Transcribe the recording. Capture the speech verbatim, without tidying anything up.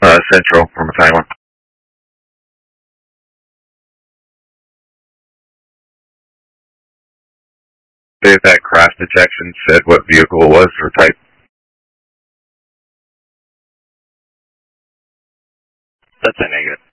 Uh, Central from a timer. If that crash detection said what vehicle it was or type. That's a negative.